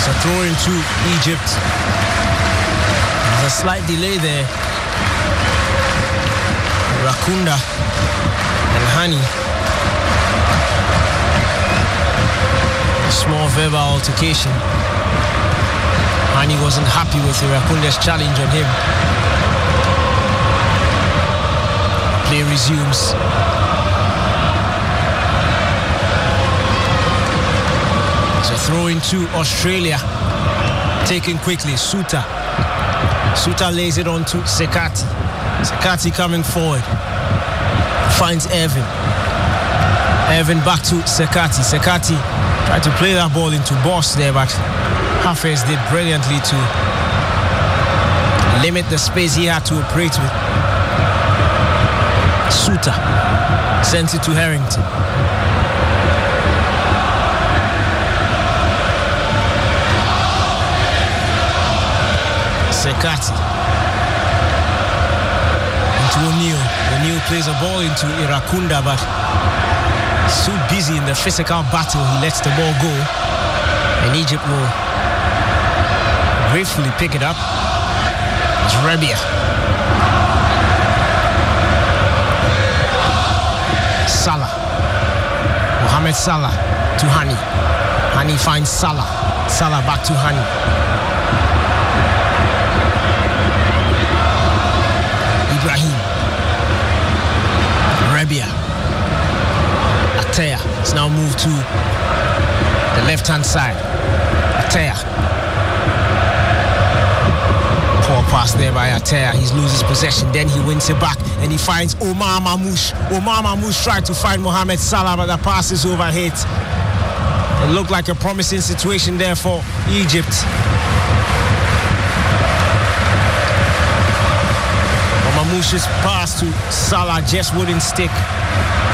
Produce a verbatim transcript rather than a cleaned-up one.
It's a throw into Egypt. There's a slight delay there. Rakunda and Hani. A small verbal altercation. Hani wasn't happy with Rakunda's challenge on him. Play resumes. It's a throw into Australia. Taken quickly, Suta. Suta lays it on to Sekati. Sekati coming forward. Finds Evan. Evan back to Sekati. Sekati tried to play that ball into Boss there, but Hafez did brilliantly to limit the space he had to operate with. Suta sends it to Harrington. Sekati into O'Neal. O'Neal plays a ball into Irakunda, but so busy in the physical battle, he lets the ball go, and Egypt will gratefully pick it up. It's Rabia. Salah. Mohamed Salah to Hani. Hani finds Salah. Salah back to Hani. Ibrahim. Rabia. Atea. It's now moved to the left-hand side. Atea. Poor pass there by Atea. He loses possession. Then he wins it back and he finds Omar Mamouche. Omar Mamouche tried to find Mohamed Salah, but the pass is overhit. It looked like a promising situation there for Egypt. Mamouche's pass to Salah just wouldn't stick.